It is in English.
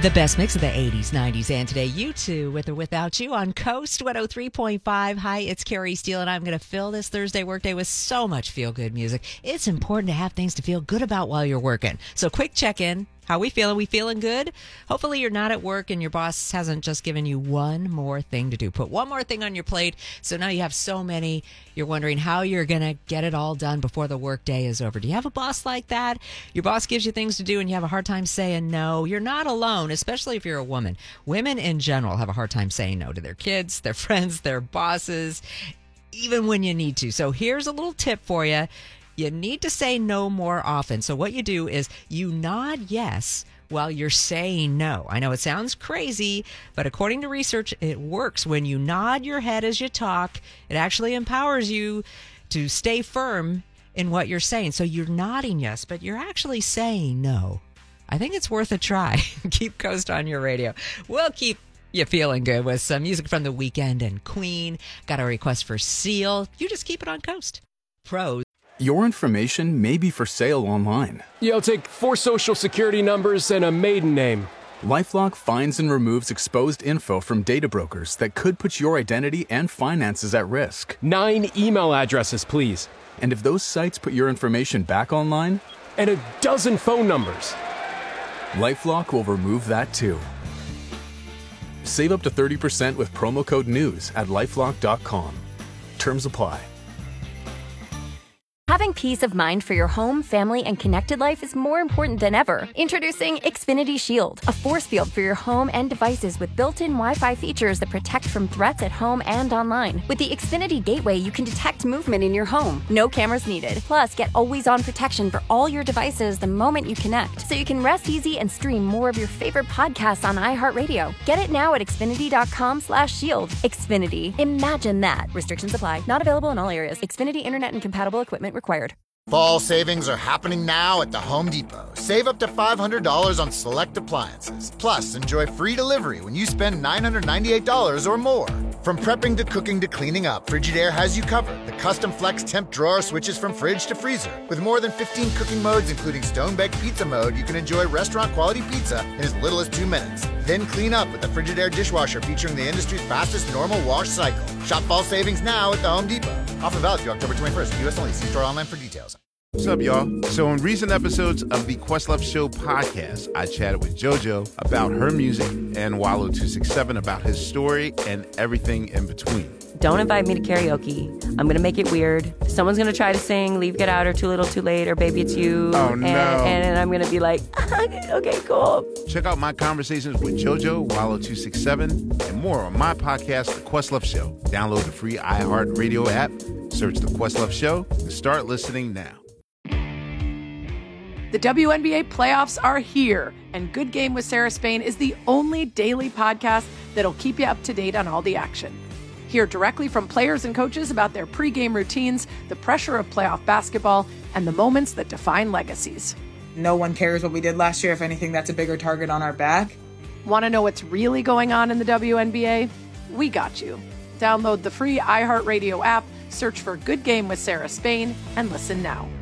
The best mix of the 80s, 90s, and today. You too, with or without you, on Coast 103.5. Hi, it's Carrie Steele, and I'm going to fill this Thursday workday with so much feel-good music. It's important to have things to feel good about while you're working. So quick check-in. How we feeling? We feeling good? Hopefully you're not at work and your boss hasn't just given you one more thing to do. Put one more thing on your plate. So now you have so many, you're wondering how you're going to get it all done before the workday is over. Do you have a boss like that? Your boss gives you things to do and you have a hard time saying no. You're not alone, especially if you're a woman. Women in general have a hard time saying no to their kids, their friends, their bosses, even when you need to. So here's a little tip for you. You need to say no more often. So what you do is you nod yes while you're saying no. I know it sounds crazy, but according to research, it works. When you nod your head as you talk, it actually empowers you to stay firm in what you're saying. So you're nodding yes, but you're actually saying no. I think it's worth a try. Keep Coast on your radio. We'll keep you feeling good with some music from The Weeknd and Queen. Got a request for Seal. You just keep it on Coast. Pros. Your information may be for sale online. Yeah, I'll take 4 social security numbers and a maiden name. LifeLock finds and removes exposed info from data brokers that could put your identity and finances at risk. 9 email addresses, please. And if those sites put your information back online? And a dozen phone numbers. LifeLock will remove that too. Save up to 30% with promo code NEWS at LifeLock.com. Terms apply. Having peace of mind for your home, family, and connected life is more important than ever. Introducing Xfinity Shield, a force field for your home and devices with built-in Wi-Fi features that protect from threats at home and online. With the Xfinity Gateway, you can detect movement in your home. No cameras needed. Plus, get always-on protection for all your devices the moment you connect, so you can rest easy and stream more of your favorite podcasts on iHeartRadio. Get it now at Xfinity.com/shield. Xfinity. Imagine that. Restrictions apply. Not available in all areas. Xfinity Internet and compatible equipment required. Fall savings are happening now at the Home Depot. Save up to $500 on select appliances. Plus, enjoy free delivery when you spend $998 or more. From prepping to cooking to cleaning up, Frigidaire has you covered. The custom flex temp drawer switches from fridge to freezer. With more than 15 cooking modes, including stone-baked pizza mode, you can enjoy restaurant-quality pizza in as little as 2 minutes. Then clean up with the Frigidaire dishwasher featuring the industry's fastest normal wash cycle. Shop fall savings now at the Home Depot. Offer valid through October 21st. U.S. only. See store online for details. What's up, y'all? So in recent episodes of the Questlove Show podcast, I chatted with JoJo about her music and Wallo267 about his story and everything in between. Don't invite me to karaoke. I'm going to make it weird. Someone's going to try to sing Leave, Get Out, or Too Little, Too Late, or Baby It's You. Oh, no. And I'm going to be like, okay, cool. Check out my conversations with JoJo, Wallo267, and more on my podcast, The Questlove Show. Download the free iHeartRadio app, search The Questlove Show, and start listening now. The WNBA playoffs are here, and Good Game with Sarah Spain is the only daily podcast that'll keep you up to date on all the action. Hear directly from players and coaches about their pregame routines, the pressure of playoff basketball, and the moments that define legacies. No one cares what we did last year. If anything, that's a bigger target on our back. Want to know what's really going on in the WNBA? We got you. Download the free iHeartRadio app, search for Good Game with Sarah Spain, and listen now.